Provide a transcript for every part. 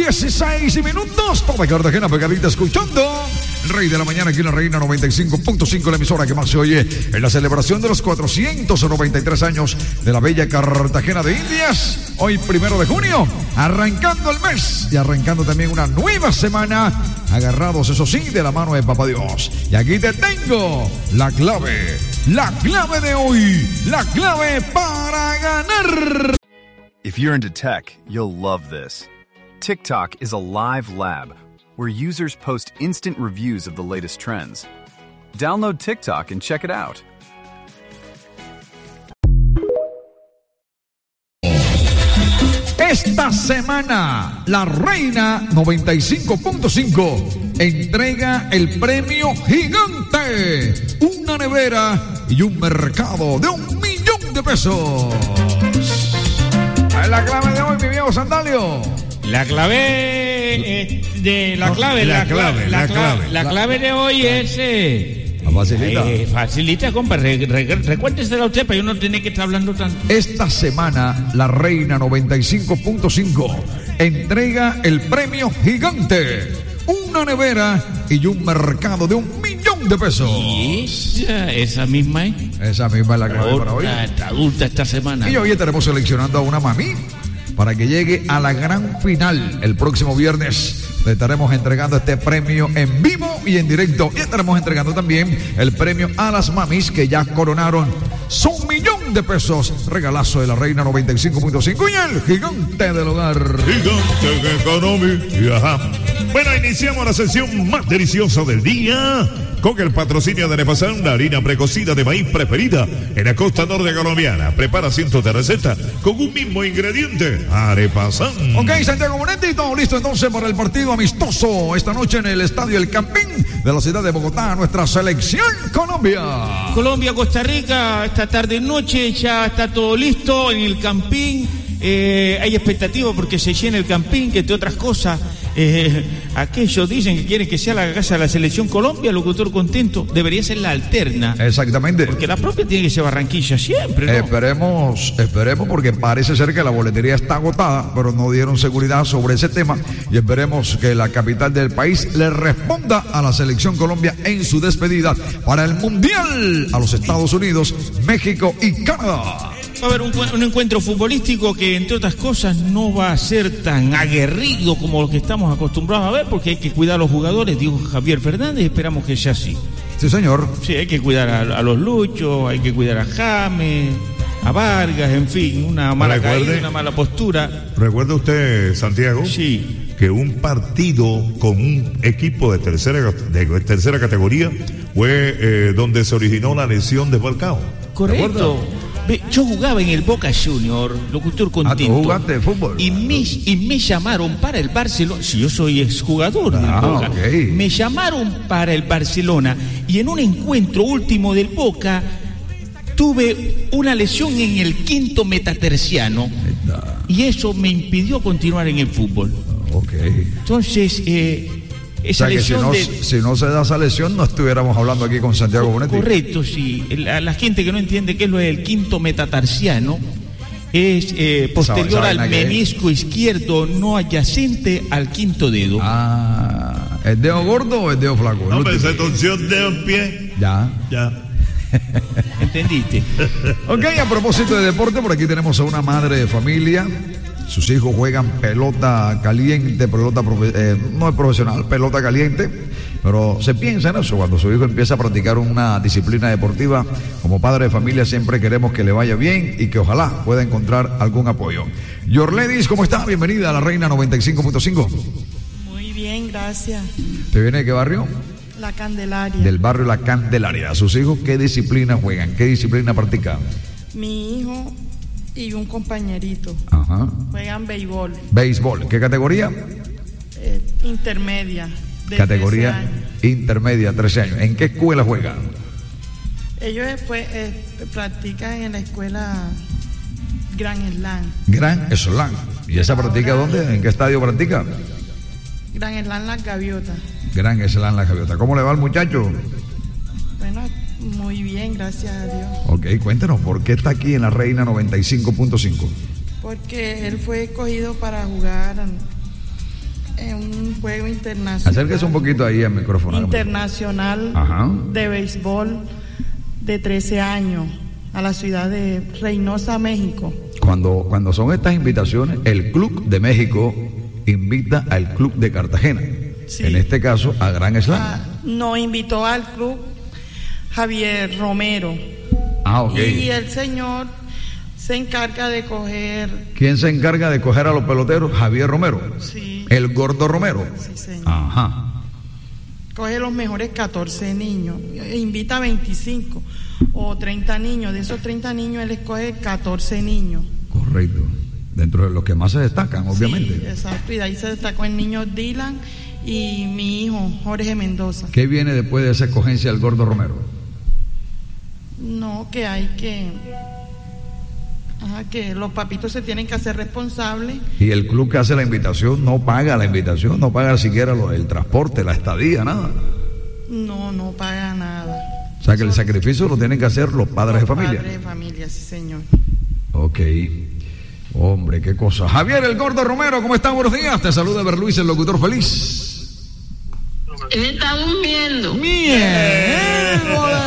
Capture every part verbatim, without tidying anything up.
dieciséis minutos. Toda Cartagena pegadita escuchando el Rey de la Mañana aquí en la Reina noventa y cinco punto cinco, la emisora que más se oye en la celebración de los cuatrocientos noventa y tres años de la bella Cartagena de Indias. Hoy primero de junio, arrancando el mes y arrancando también una nueva semana, agarrados eso sí de la mano de Papá Dios. Y aquí te tengo la clave, la clave de hoy, la clave para ganar. If you're into tech, you'll love this. TikTok is a live lab where users post instant reviews of the latest trends. Download TikTok and check it out. Esta semana, la Reina noventa y cinco punto cinco entrega el premio gigante, una nevera y un mercado de un millón de pesos. ¿Cuál es la clave de hoy, mi viejo Sandalio? La clave eh, de la clave, la, la, clave, clave, la, la clave, clave, la la, clave de hoy es eh, facilita. Eh, facilita, compa. Re, re, recuéntesela usted para yo no tener que estar hablando tanto. Esta semana, la Reina noventa y cinco punto cinco entrega el premio gigante, una nevera y un mercado de un millón de pesos. Y esa, esa misma, ¿eh? Esa misma es la clave Otra, para hoy. Está adulta esta semana. Y hoy estaremos seleccionando a una mami para que llegue a la gran final el próximo viernes. Le estaremos entregando este premio en vivo y en directo. Y estaremos entregando también el premio a las mamis que ya coronaron su millón de pesos. Regalazo de la Reina noventa y cinco punto cinco y el gigante del hogar. Gigante económico. Bueno, iniciamos la sesión más deliciosa del día con el patrocinio de Arepasán, la harina precocida de maíz preferida en la costa norte colombiana. Prepara cientos de recetas con un mismo ingrediente. Arepasán. Ok, Santiago Bonetti, todo listo entonces para el partido amistoso esta noche en el Estadio El Campín de la ciudad de Bogotá. Nuestra selección Colombia. Colombia, Costa Rica, esta tarde noche ya está todo listo en el Campín. Eh, hay expectativa porque se llena el Campín, que entre otras cosas, eh, aquellos dicen que quieren que sea la casa de la selección Colombia, locutor contento, debería ser la alterna. Exactamente. Porque la propia tiene que ser Barranquilla siempre, ¿no? Esperemos, esperemos, porque parece ser que la boletería está agotada, pero no dieron seguridad sobre ese tema. Y esperemos que la capital del país le responda a la selección Colombia en su despedida para el Mundial a los Estados Unidos, México y Canadá. Va a haber un, un encuentro futbolístico que, entre otras cosas, no va a ser tan aguerrido como los que estamos acostumbrados a ver, porque hay que cuidar a los jugadores, dijo Javier Fernández, esperamos que sea así. Sí, señor. Sí, hay que cuidar a, a los Luchos, hay que cuidar a James, a Vargas, en fin, una mala Recuerde, caída, una mala postura. ¿Recuerda usted, Santiago? Sí. Que un partido con un equipo de tercera, de tercera categoría fue eh, donde se originó la lesión de Falcao. Correcto. Ve, yo jugaba en el Boca Junior, locutor contento. Ah, ¿tú jugaste de fútbol? Y me, y me llamaron para el Barcelona. Si yo soy exjugador del ah, Boca. Okay. Me llamaron para el Barcelona. Y en un encuentro último del Boca, tuve una lesión en el quinto metatarsiano. Y eso me impidió continuar en el fútbol. Ok. Entonces, eh, esa o sea que lesión si no, de... si no se da esa lesión, no estuviéramos hablando aquí con Santiago Bonetti. Correcto, sí. La, la gente que no entiende qué es lo del quinto metatarsiano es eh, posterior ¿Saben al qué? menisco izquierdo no adyacente al quinto dedo. Ah, ¿el dedo gordo o el dedo flaco? No, El pero último. se torció el dedo en pie. Ya. Ya. ¿Entendiste? Ok, a propósito de deporte, por aquí tenemos a una madre de familia. Sus hijos juegan pelota caliente, pelota profe- eh, no es profesional, pelota caliente, pero se piensa en eso cuando su hijo empieza a practicar una disciplina deportiva. Como padre de familia siempre queremos que le vaya bien y que ojalá pueda encontrar algún apoyo. Yorledis, ¿cómo está? Bienvenida a la Reina noventa y cinco punto cinco. Muy bien, gracias. ¿Te viene de qué barrio? La Candelaria. Del barrio La Candelaria. ¿Sus hijos qué disciplina juegan? ¿Qué disciplina practican? Mi hijo y un compañerito Ajá. juegan béisbol, Béisbol. ¿Qué categoría? eh, intermedia. De Categoría trece años. intermedia, trece años. ¿En qué escuela juegan? Ellos después eh, practican en la escuela Gran Slam. Gran Slam. ¿Y esa practica dónde? ¿En qué estadio practica? Gran Slam Las Gaviotas. Gran Slam La Gaviota. ¿Cómo le va al muchacho? Bueno, muy bien, gracias a Dios. Ok, cuéntenos, ¿por qué está aquí en la Reina noventa y cinco punto cinco? Porque él fue escogido para jugar en un juego internacional. Acérquese un poquito ahí al micrófono. Internacional Ajá. de béisbol de trece años a la ciudad de Reynosa, México. Cuando, cuando son estas invitaciones, el Club de México invita al Club de Cartagena. Sí. En este caso, a Gran Slam. Ah, nos invitó al club Javier Romero. Ah, ok. Y el señor se encarga de coger... ¿Quién se encarga de coger a los peloteros? Javier Romero. Sí. El gordo Romero. Sí, señor. Ajá. Coge los mejores catorce niños, e invita veinticinco o treinta niños. De esos treinta niños, él escoge catorce niños. Correcto. Dentro de los que más se destacan, obviamente. Sí, exacto. Y de ahí se destacó el niño Dylan y mi hijo, Jorge Mendoza. ¿Qué viene después de esa escogencia del gordo Romero? No, que hay que... Ajá, que los papitos se tienen que hacer responsables. Y el club que hace la invitación no paga la invitación, no paga siquiera lo, el transporte, la estadía, nada. No, no paga nada. O sea que el sacrificio lo tienen que hacer los padres de familia. Padres de familia, sí, señor. Ok. Hombre, qué cosa. Javier el gordo Romero, ¿cómo estás? Buenos días. Te saluda Berluis, el locutor feliz. Él está durmiendo. ¡Miércoles!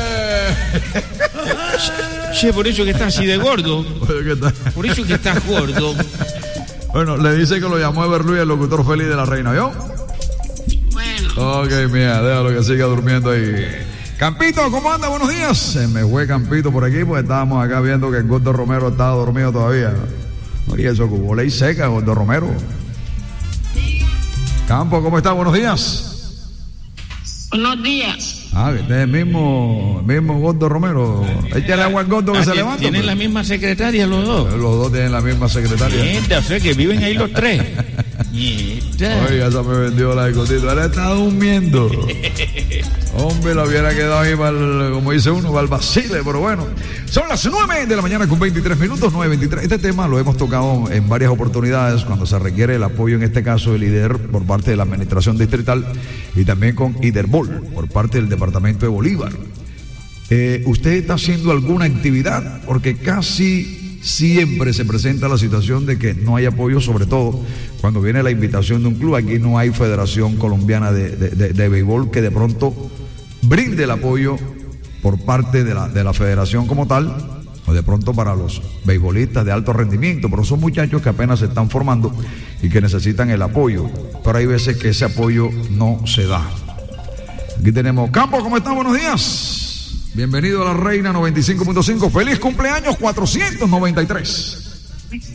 Che, por eso que está así de gordo. Por eso que estás gordo. Bueno, le dice que lo llamó Everluis, el locutor feliz de la reina, ¿yo? Bueno. Ok, mira, déjalo que siga durmiendo ahí. Campito, ¿cómo anda? Buenos días. Se me fue Campito por aquí, porque estábamos acá viendo que el gordo Romero estaba dormido todavía. Oye, eso que hubo ley seca, gordo Romero. Campo, ¿cómo está? Buenos días. Buenos días. Ah, que usted es el mismo, el mismo gordo Romero. Échale agua al gordo que Ah, se levanta. ¿Tienen pues. la misma secretaria los dos? Los dos tienen la misma secretaria. Nieta, o sea que viven ahí los tres. Nieta. Oiga, esa me vendió la discotito. Él está durmiendo. Hombre, lo hubiera quedado ahí para el, como dice uno, para el vacile, pero bueno. Son las nueve de la mañana con veintitrés minutos, nueve veintitrés. Este tema lo hemos tocado en varias oportunidades cuando se requiere el apoyo, en este caso, del I D E R por parte de la Administración Distrital y también con IDERBOL por parte del Departamento de Bolívar. Eh, ¿Usted está haciendo alguna actividad? Porque casi siempre se presenta la situación de que no hay apoyo, sobre todo cuando viene la invitación de un club. Aquí no hay Federación Colombiana de, de, de, de Béisbol que de pronto brinde el apoyo por parte de la, de la federación como tal, o de pronto para los beisbolistas de alto rendimiento, pero son muchachos que apenas se están formando y que necesitan el apoyo, pero hay veces que ese apoyo no se da. Aquí tenemos Campo, ¿cómo están? Buenos días. Bienvenido a la Reina noventa y cinco punto cinco. Feliz cumpleaños cuatrocientos noventa y tres.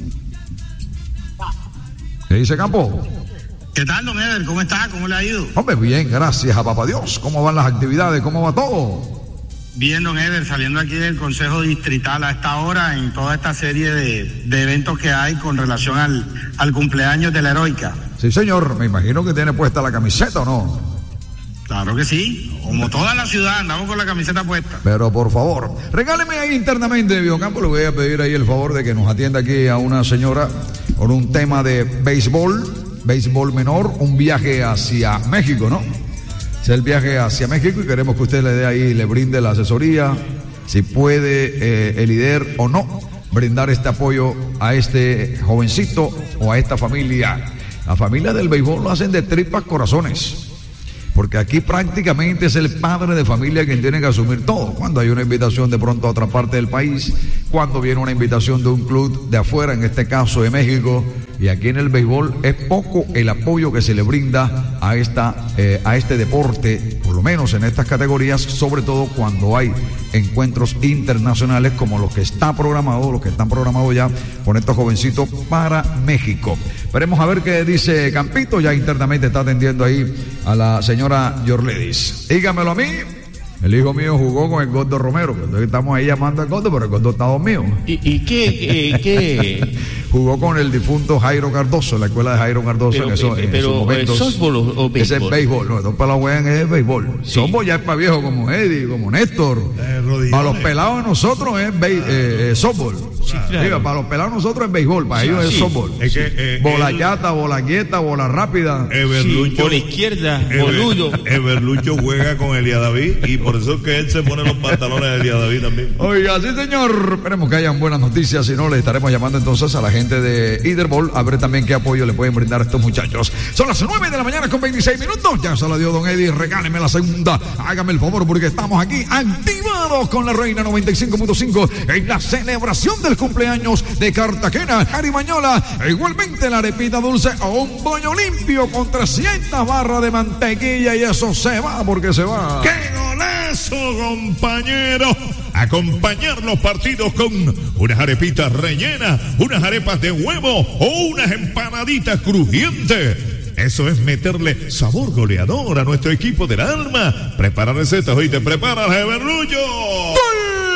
¿Qué dice Campo? ¿Qué tal, don Ever? ¿Cómo está? ¿Cómo le ha ido? Hombre, bien, gracias a papá Dios. ¿Cómo van las actividades? ¿Cómo va todo? Bien, don Ever, saliendo aquí del Consejo Distrital a esta hora en toda esta serie de, de eventos que hay con relación al, al cumpleaños de la Heroica. Sí, señor. Me imagino que tiene puesta la camiseta, ¿o no? Claro que sí. Como toda la ciudad, andamos con la camiseta puesta. Pero por favor, regáleme ahí internamente, Biocampo. Le voy a pedir ahí el favor de que nos atienda aquí a una señora por un tema de béisbol. Béisbol menor, un viaje hacia México, ¿no? Es el viaje hacia México y queremos que usted le dé ahí, le brinde la asesoría, si puede eh, el I D E R o no, brindar este apoyo a este jovencito o a esta familia. La familia del béisbol lo hacen de tripas corazones, porque aquí prácticamente es el padre de familia quien tiene que asumir todo. Cuando hay una invitación de pronto a otra parte del país, cuando viene una invitación de un club de afuera, en este caso de México, y aquí en el béisbol es poco el apoyo que se le brinda a esta eh, a este deporte, por lo menos en estas categorías, sobre todo cuando hay encuentros internacionales como los que está programado, los que están programados ya con estos jovencitos para México. Veremos a ver qué dice Campito. Ya internamente está atendiendo ahí a la señora Yorledis. Dígamelo a mí. El hijo mío jugó con el gordo Romero. Entonces estamos ahí llamando al gordo, pero el gordo está dormido. ¿Y, y qué, eh, qué? Jugó con el difunto Jairo Cardoso, en la escuela de Jairo Cardoso. Pero, en eso, en pero, sus momentos. ¿softball o, o béisbol? Ese es béisbol. No, estos para la juegan es béisbol. Sí. Softball ya es para viejos como Eddie, como Néstor. Eh, para los pelados de nosotros es béis, eh, eh, softball. Sí, claro. Diga, para los pelados de nosotros es béisbol, para sí, ellos sí. es softball. Es que, eh, bola el, llata, bola quieta, bola rápida. Sí, por izquierda, Ever, boludo. Everlucho juega con Elia David y por eso es que él se pone los pantalones de Elia David también. Oiga, sí señor. Esperemos que hayan buenas noticias, si no le estaremos llamando entonces a la gente gente de Iderbol, a ver también qué apoyo le pueden brindar a estos muchachos. Son las nueve de la mañana con veintiséis minutos. Ya se la dio don Eddie. Regáleme la segunda. Hágame el favor porque estamos aquí activados con la Reina noventa y cinco punto cinco en la celebración del cumpleaños de Cartagena. Arimañola, e igualmente la arepita dulce o un pollo limpio con trescientas barras de mantequilla y eso se va porque se va. ¡Qué golazo, compañero! Acompañar los partidos con unas arepitas rellenas, unas arepas de huevo o unas empanaditas crujientes. Eso es meterle sabor goleador a nuestro equipo del alma. Prepara recetas, hoy te preparas, Everrullo.